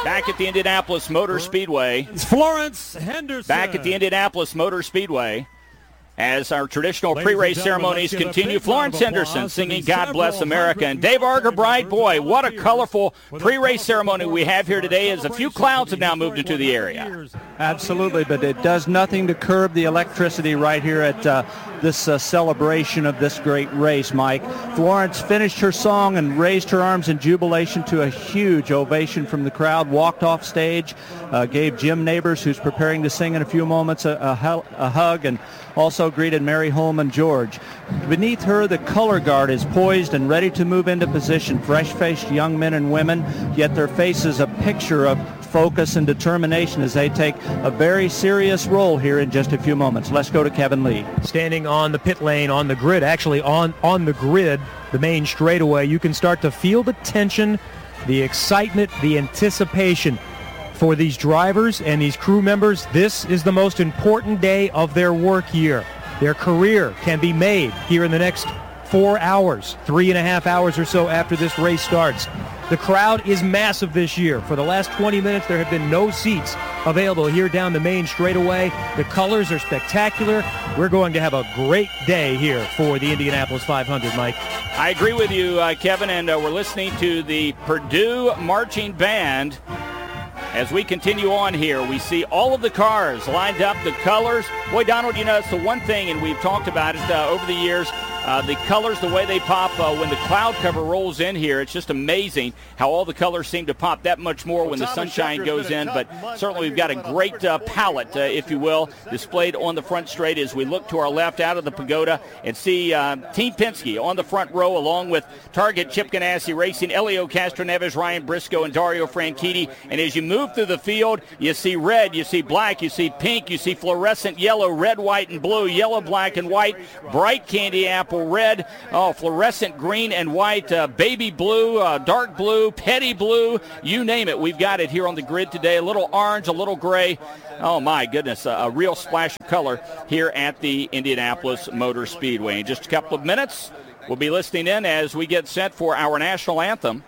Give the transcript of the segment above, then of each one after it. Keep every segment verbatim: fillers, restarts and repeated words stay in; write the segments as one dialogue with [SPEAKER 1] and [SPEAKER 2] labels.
[SPEAKER 1] Back at the Indianapolis Motor Speedway.
[SPEAKER 2] It's Florence Henderson.
[SPEAKER 1] Back at the Indianapolis Motor Speedway. As our traditional pre-race ceremonies continue, Florence Henderson singing God Bless America. And Dave Argerbright, boy, what a colorful pre-race ceremony we have here today as a few clouds have now moved into the area.
[SPEAKER 3] Absolutely, but it does nothing to curb the electricity right here at uh, this uh, celebration of this great race, Mike. Florence finished her song and raised her arms in jubilation to a huge ovation from the crowd, walked off stage, uh, gave Jim Neighbors, who's preparing to sing in a few moments, a, a, a hug, and also greeted Mary Holman George. Beneath her, the color guard is poised and ready to move into position. Fresh-faced young men and women, yet their faces a picture of focus and determination as they take a very serious role here in just a few moments. Let's go to Kevin Lee.
[SPEAKER 4] Standing on the pit lane, on the grid, actually on, on the grid, the main straightaway, you can start to feel the tension, the excitement, the anticipation. For these drivers and these crew members, this is the most important day of their work year. Their career can be made here in the next four hours, three and a half hours or so after this race starts. The crowd is massive this year. For the last twenty minutes, there have been no seats available here down the main straightaway. The colors are spectacular. We're going to have a great day here for the Indianapolis five hundred, Mike.
[SPEAKER 1] I agree with you, uh, Kevin, and uh, we're listening to the Purdue Marching Band. As we continue on here, we see all of the cars lined up, the colors. Boy, Donald, you know, that's the one thing, and we've talked about it uh, over the years, uh, the colors, the way they pop uh, when the cloud cover rolls in here. It's just amazing how all the colors seem to pop that much more when the sunshine goes in. But certainly we've got a great uh, palette, uh, if you will, displayed on the front straight as we look to our left out of the pagoda and see uh, Team Penske on the front row along with Target, Chip Ganassi Racing, Elio Castroneves, Ryan Briscoe, and Dario Franchitti. And as you move through the field, you see red, you see black, you see pink, you see fluorescent yellow, red, white, and blue, yellow, black, and white, bright candy apple red, oh, fluorescent green and white, uh, baby blue, uh, dark blue, petty blue, you name it. We've got it here on the grid today. A little orange, a little gray. Oh, my goodness, a, a real splash of color here at the Indianapolis Motor Speedway. In just a couple of minutes, we'll be listening in as we get set for our national anthem.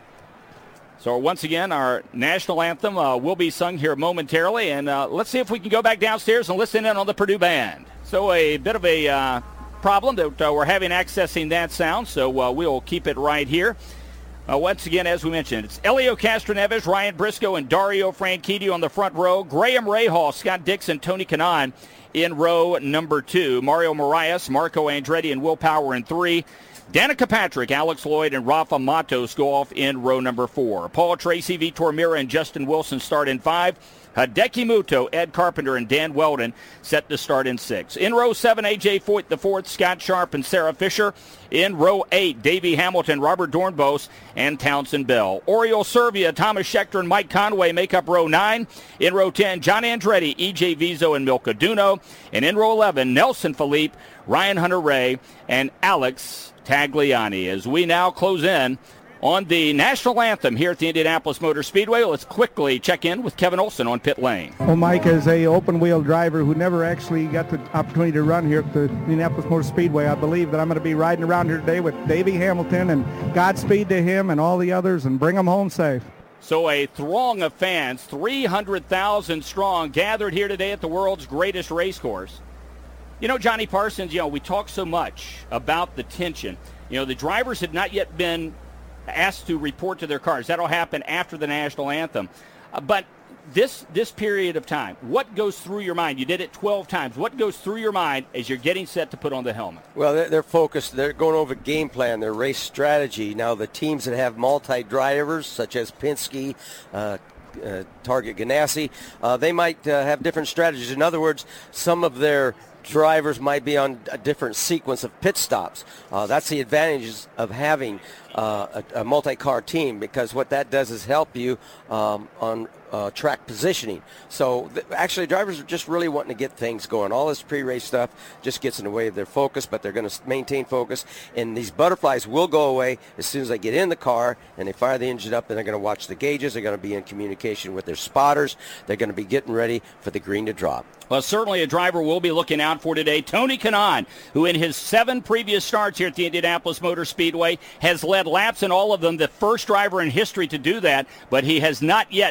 [SPEAKER 1] So once again, our national anthem uh, will be sung here momentarily, and uh, let's see if we can go back downstairs and listen in on the Purdue Band. So a bit of a uh, problem that uh, we're having accessing that sound, so uh, we'll keep it right here. Uh, once again, as we mentioned, it's Elio Castroneves, Ryan Briscoe, and Dario Franchitti on the front row. Graham Rahal, Scott Dixon, Tony Kanaan in row number two. Mario Moraes, Marco Andretti, and Will Power in three. Danica Patrick, Alex Lloyd, and Rafa Matos go off in row number four. Paul Tracy, Vitor Mira, and Justin Wilson start in five. Hideki Muto, Ed Carpenter, and Dan Weldon set to start in six. In row seven, A J Foyt the fourth, Scott Sharp, and Sarah Fisher. In row eight, Davey Hamilton, Robert Dornbos, and Townsend Bell. Oriol Servia, Thomas Schechter, and Mike Conway make up row nine. In row ten, John Andretti, E J Vizo, and Milka Duno. And in row eleven, Nelson Philippe, Ryan Hunter-Ray, and Alex Tagliani. As we now close in on the national anthem here at the Indianapolis Motor Speedway, let's quickly check in with Kevin Olson on pit lane.
[SPEAKER 5] Well, Mike, as a open-wheel driver who never actually got the opportunity to run here at the Indianapolis Motor Speedway, I believe that I'm going to be riding around here today with Davey Hamilton, and Godspeed to him and all the others, and bring them home safe.
[SPEAKER 1] So a throng of fans, three hundred thousand strong, gathered here today at the world's greatest race course. You know, Johnny Parsons, you know, we talk so much about the tension. You know, the drivers have not yet been asked to report to their cars. That'll happen after the national anthem. Uh, but this this period of time, what goes through your mind? You did it twelve times. What goes through your mind as you're getting set to put on the helmet?
[SPEAKER 6] Well, they're, they're focused. They're going over game plan, their race strategy. Now, the teams that have multi-drivers, such as Penske, uh, uh, Target Ganassi, uh, they might uh, have different strategies. In other words, some of their drivers might be on a different sequence of pit stops. Uh, that's the advantages of having uh, a, a multi-car team, because what that does is help you um, on uh, track positioning. So th- actually drivers are just really wanting to get things going. All this pre-race stuff just gets in the way of their focus, but they're going to maintain focus, and these butterflies will go away as soon as they get in the car and they fire the engine up, and they're going to watch the gauges. They're going to be in communication with their spotters. They're going to be getting ready for the green to drop.
[SPEAKER 1] Well, certainly a driver we'll be looking out for today, Tony Kanaan, who in his seven previous starts here at the Indianapolis Motor Speedway has led laps in all of them, the first driver in history to do that, but he has not yet tasted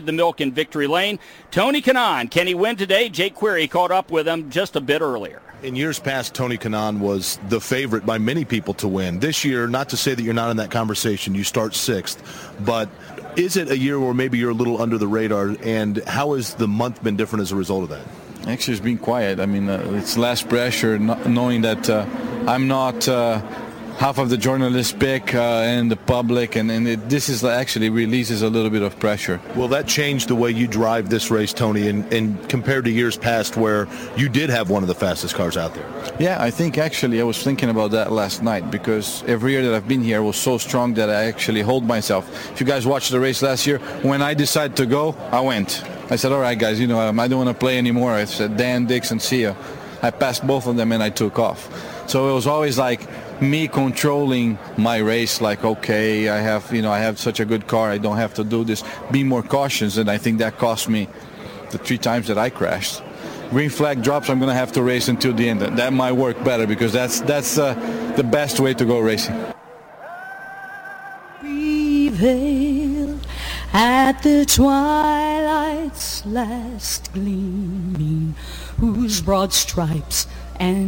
[SPEAKER 1] provided the milk in victory lane. Tony Kanaan, can he win today? Jake Query caught up with him just a bit earlier.
[SPEAKER 2] In years past, Tony Kanaan was the favorite by many people to win. This year, not to say that you're not in that conversation, you start sixth, but is it a year where maybe you're a little under the radar, and how has the month been different as a result of that?
[SPEAKER 7] Actually, it's been quiet. I mean, uh, it's less pressure, not knowing that uh, I'm not uh, half of the journalists pick uh, and the public, and, and it, this is actually releases a little bit of pressure.
[SPEAKER 2] Will that change the way you drive this race, Tony, and, and compared to years past where you did have one of the fastest cars out there?
[SPEAKER 7] Yeah, I think actually I was thinking about that last night, because every year that I've been here I was so strong that I actually hold myself. If you guys watched the race last year, when I decided to go, I went. I said, all right, guys, you know, I don't want to play anymore. I said, Dan, Dixon, see ya. I passed both of them and I took off. So it was always like me controlling my race, like, okay, I have, you know, I have such a good car, I don't have to do this. Be more cautious, and I think that cost me the three times that I crashed. Green flag drops, I'm going to have to race until the end. That might work better, because that's that's uh, the best way to go racing.
[SPEAKER 8] Prevail at the twilight's last gleaming, whose broad stripes and